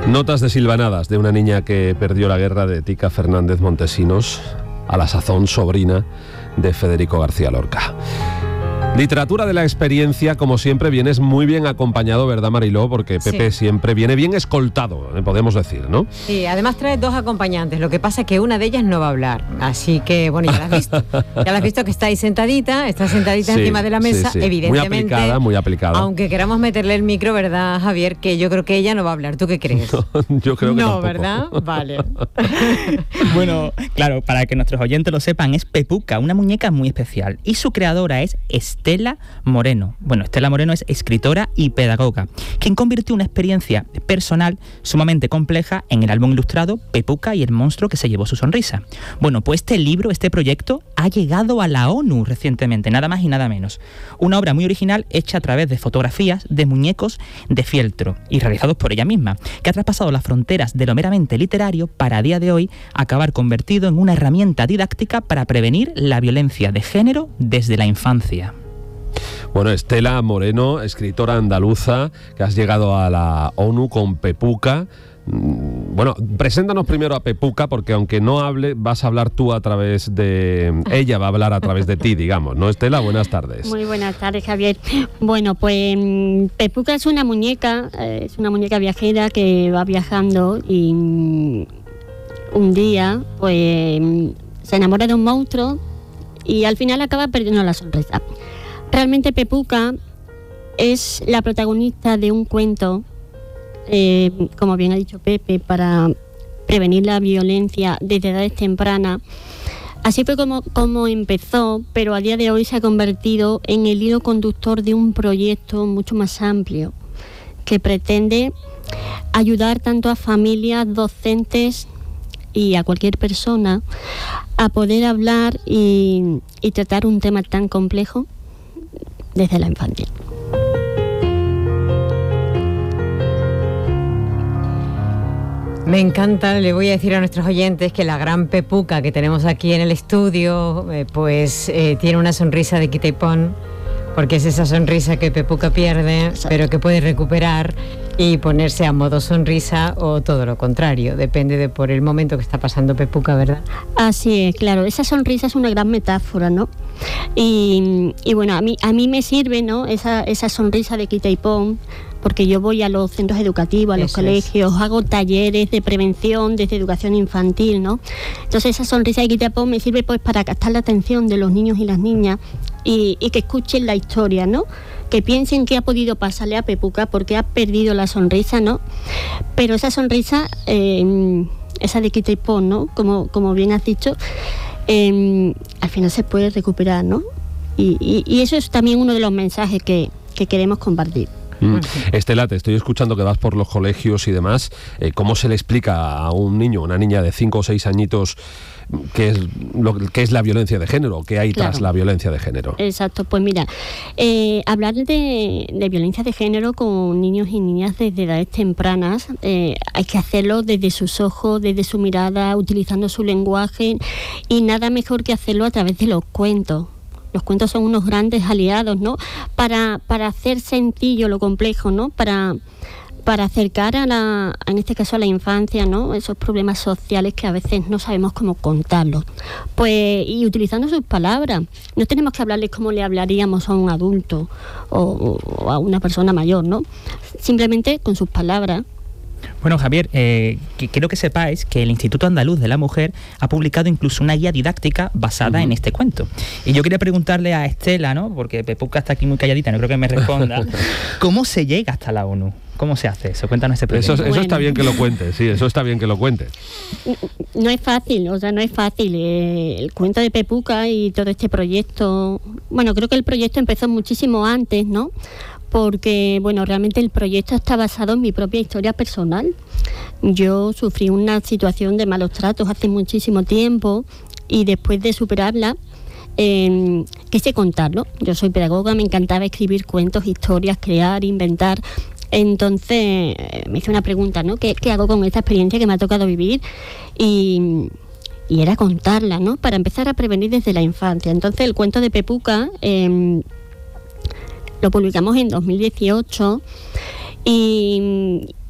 Notas de silvanadas de una niña que perdió la guerra, de Tica Fernández Montesinos, a la sazón sobrina de Federico García Lorca. Literatura de la experiencia, como siempre, vienes muy bien acompañado, ¿verdad, Mariló? Porque Pepe siempre viene bien escoltado, podemos decir, ¿no? Sí, además trae dos acompañantes, lo que pasa es que una de ellas no va a hablar, así que, bueno, ya la has visto. Ya la has visto que está ahí sentadita encima de la mesa, evidentemente. Muy aplicada. Aunque queramos meterle el micro, ¿verdad, Javier? Que yo creo que ella no va a hablar, ¿tú qué crees? No, yo creo que no, tampoco. ¿verdad? Vale. Bueno, claro, para que nuestros oyentes lo sepan, es Pepuca, una muñeca muy especial, y su creadora es Estela Moreno. Bueno, Estela Moreno es escritora y pedagoga, quien convirtió una experiencia personal sumamente compleja en el álbum ilustrado Pepuca y el monstruo que se llevó su sonrisa. Bueno, pues este proyecto ha llegado a la ONU recientemente, nada más y nada menos. Una obra muy original hecha a través de fotografías de muñecos de fieltro y realizados por ella misma, que ha traspasado las fronteras de lo meramente literario para a día de hoy acabar convertido en una herramienta didáctica para prevenir la violencia de género desde la infancia. Bueno, Estela Moreno, escritora andaluza, que has llegado a la ONU con Pepuca. Bueno, preséntanos primero a Pepuca, porque aunque no hable, vas a hablar tú a través de... Ella va a hablar a través de ti, digamos, ¿no, Estela? Buenas tardes. Muy buenas tardes, Javier. Bueno, pues Pepuca es una muñeca viajera que va viajando y un día, pues, se enamora de un monstruo y al final acaba perdiendo la sonrisa. Realmente Pepuca es la protagonista de un cuento, como bien ha dicho Pepe, para prevenir la violencia desde edades tempranas. Así fue como empezó, pero a día de hoy se ha convertido en el hilo conductor de un proyecto mucho más amplio, que pretende ayudar tanto a familias, docentes y a cualquier persona a poder hablar y tratar un tema tan complejo desde la infancia. Me encanta, le voy a decir a nuestros oyentes que la gran Pepuca que tenemos aquí en el estudio, tiene una sonrisa de quita y pon, porque es esa sonrisa que Pepuca pierde, pero que puede recuperar y ponerse a modo sonrisa, o todo lo contrario, depende por el momento que está pasando Pepuca, ¿verdad? Así es, claro, esa sonrisa es una gran metáfora, ¿no? Y bueno, a mí me sirve, ¿no?, esa sonrisa de quita y pon, porque yo voy a los centros educativos, a los colegios, hago talleres de prevención desde educación infantil, ¿no? Entonces esa sonrisa de quita y pon me sirve pues para captar la atención de los niños y las niñas y que escuchen la historia, ¿no? Que piensen qué ha podido pasarle a Pepuca, porque ha perdido la sonrisa, ¿no? Pero esa sonrisa, esa de quita y pon, ¿no?, como bien has dicho, al final se puede recuperar, ¿no? Y eso es también uno de los mensajes que queremos compartir. Estela, te estoy escuchando que vas por los colegios y demás. ¿Cómo se le explica a un niño, una niña de 5 o 6 añitos qué es la violencia de género? ¿Qué hay tras la violencia de género? Exacto, pues mira, hablar de violencia de género con niños y niñas desde edades tempranas, hay que hacerlo desde sus ojos, desde su mirada, utilizando su lenguaje, y nada mejor que hacerlo a través de los cuentos. Los cuentos son unos grandes aliados, ¿no?, para hacer sencillo lo complejo, ¿no?, para acercar en este caso a la infancia, ¿no?, esos problemas sociales que a veces no sabemos cómo contarlos. Pues, y utilizando sus palabras. No tenemos que hablarles como le hablaríamos a un adulto o a una persona mayor, ¿no? Simplemente con sus palabras. Bueno, Javier, quiero que sepáis que el Instituto Andaluz de la Mujer ha publicado incluso una guía didáctica basada en este cuento. Y yo quería preguntarle a Estela, ¿no?, porque Pepuca está aquí muy calladita, no creo que me responda, ¿cómo se llega hasta la ONU? ¿Cómo se hace eso? Cuéntanos ese proyecto. Eso está bien que lo cuentes, sí, eso está bien que lo cuentes. No es fácil, el cuento de Pepuca y todo este proyecto, bueno, creo que el proyecto empezó muchísimo antes, ¿no?, porque, bueno, realmente el proyecto está basado en mi propia historia personal. Yo sufrí una situación de malos tratos hace muchísimo tiempo y después de superarla, quise contarlo. Yo soy pedagoga, me encantaba escribir cuentos, historias, crear, inventar. Entonces me hice una pregunta, ¿no? ¿Qué hago con esta experiencia que me ha tocado vivir? Y era contarla, ¿no?, para empezar a prevenir desde la infancia. Entonces el cuento de Pepuca lo publicamos en 2018 y